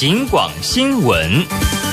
警广新闻。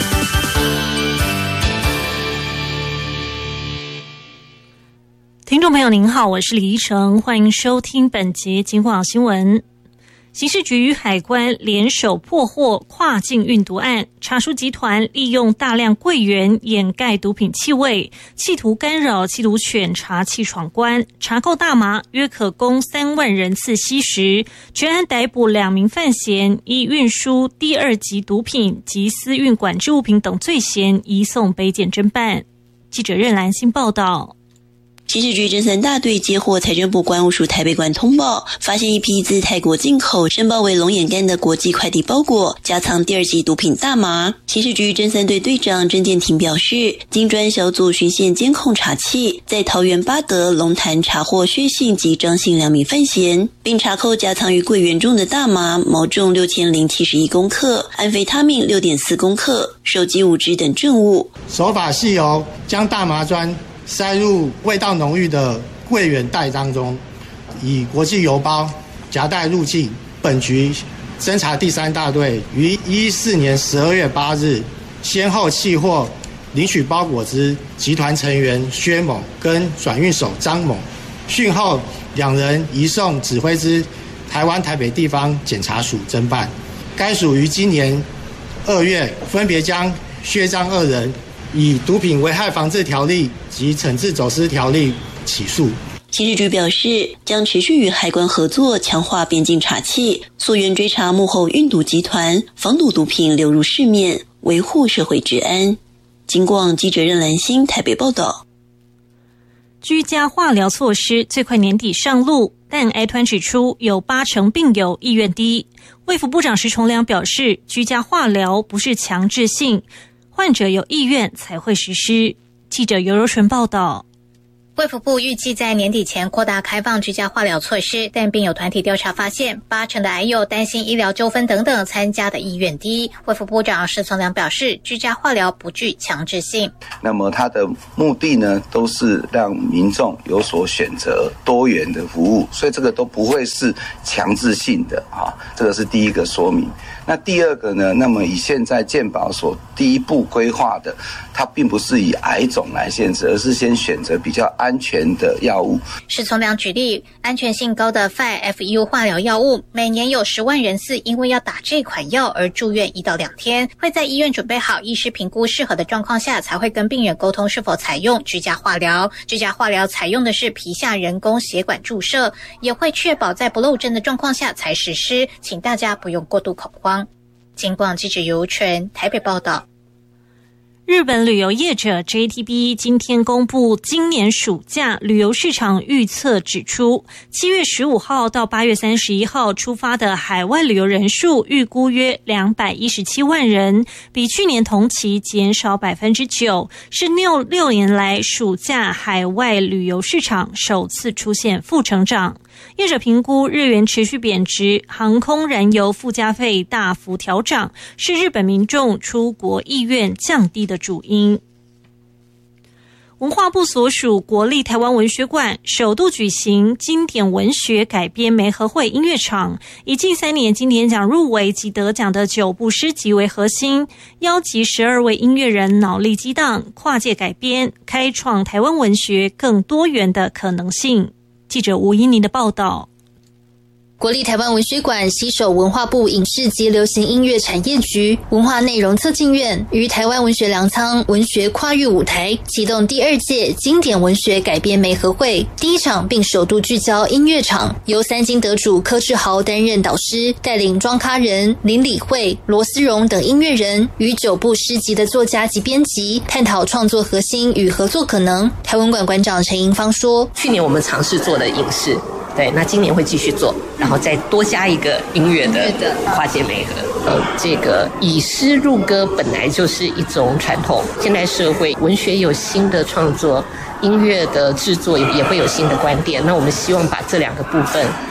听众朋友您好，我是李依晨，欢迎收听本节警广新闻。刑事局与海关联手破获跨境运毒案，查出集团利用大量柜员掩盖毒品气味，企图干扰缉毒犬查缉闯关，查扣大麻约可供3万人次吸食。全案逮捕2名犯嫌，依运输第2级毒品及私运管制物品等罪嫌移送北检侦办。记者任兰心报道。 刑事局侦三大队接获财政部关务署台北馆通报，发现一批自泰国进口申报为龙眼干的国际快递包裹，夹藏第2级毒品大麻。刑事局侦三队队长郑建庭表示，经专小组循线监控查缉，在桃园八德、龙潭查获薛姓及张姓2名犯嫌，并查扣夹藏于柜员中的大麻毛重6071公克，安非他命6.4公克，手机5支等证物。 手法细由将大麻砖塞入味道浓郁的柜员袋当中，以国际邮包夹带入境。本局侦查第3大队于2014年12月8日，先后契获领取包裹之集团成员薛某跟转运手张某，讯后2人移送指挥之台湾台北地方检察署侦办。该署于今年2月分别将薛张2人以毒品危害防治条例及惩治走私条例起诉。 刑事局表示，将持续与海关合作，强化边境查缉，溯源追查幕后运毒集团，防堵毒品流入市面，维护社会治安。警广记者任兰心台北报道。 居家化疗措施最快年底上路，但癌团指出有80%病友意愿低。卫福部长石崇良表示，居家化疗不是强制性，患者有意愿才会实施。记者尤柔纯报道。 卫福部预计在年底前扩大开放居家化疗措施，但病友团体调查发现，80%的癌友担心医疗纠纷等等，参加的意愿低。卫福部长石崇良表示，居家化疗不具强制性。 那么它的目的呢，都是让民众有所选择，多元的服务，所以这个都不会是强制性的啊，这个是第一个说明。那第二个呢，那么以现在健保所第一步规划的，它并不是以癌种来限制，而是先选择比较安全的药物。 石崇良举例，安全性高的 5-FU 化疗药物，每年有10万人次因为要打这款药而住院1到2天，会在医院准备好医师评估适合的状况下，才会跟病人沟通是否采用居家化疗。居家化疗采用的是皮下人工血管注射，也会确保在不漏针的状况下才实施，请大家不用过度恐慌。警广记者尤纯台北报道。 日本旅游业者 JTB 今天公布今年暑假旅游市场预测，指出7月15号到8月31号出发的海外旅游人数预估约217万人，比去年同期减少 9%， 是6年来暑假海外旅游市场首次出现负成长。业者评估日元持续贬值，航空燃油附加费大幅调涨，是日本民众出国意愿降低的主因。文化部所属国立台湾文学馆首度举行经典文学改编媒合会音乐场，以近3年经典奖入围及得奖的9部诗集为核心，邀集12位音乐人脑力激荡，跨界改编，开创台湾文学更多元的可能性。记者吴依妮的报道。 国立台湾文学馆携手文化部影视及流行音乐产业局、文化内容策进院与台湾文学粮仓文学跨域舞台启动第2届经典文学改编媒合会第一场，并首度聚焦音乐场，由3金得主柯志豪担任导师，带领庄咖人、林理惠、罗思荣等音乐人与9部诗集的作家及编辑探讨创作核心与合作可能。台文馆馆长陈银芳说， 去年我们尝试做的影视，对，那今年会继续做，然后再多加一个音乐的跨界媒合。这个以诗入歌本来就是一种传统，现代社会文学有新的创作，音乐的制作也会有新的观点。那我们希望把这2个部分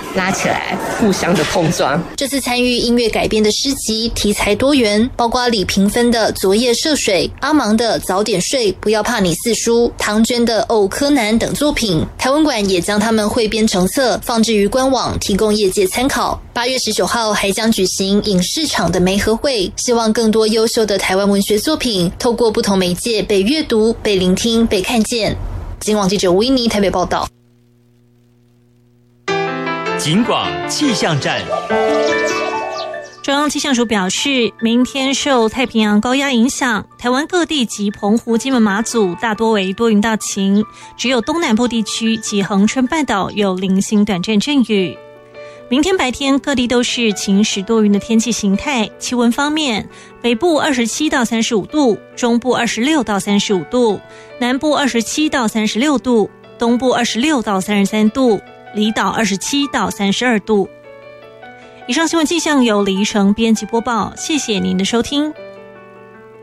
拉起来，互相的碰撞。 这次参与音乐改编的诗集题材多元，包括李屏芬的《昨夜涉水》、阿芒的《早点睡不要怕你四叔》、唐娟的《哦柯南》等作品。台文馆也将他们汇编成册，放置于官网，提供业界参考。8月19号还将举行影视场的媒合会，希望更多优秀的台湾文学作品透过不同媒介被阅读、被聆听、被看见。警广记者吴依妮台北报道。 警广气象站。 中央气象署表示，明天受太平洋高压影响，台湾各地及澎湖、金门、马祖大多为多云到晴，只有东南部地区及恒春半岛有零星短暂阵雨。明天白天各地都是晴时多云的天气形态。气温方面，北部27到35度，中部26到35度，南部27到36度，东部26到33度，离岛27到32度。以上新闻气象由李依晨编辑播报，谢谢您的收听。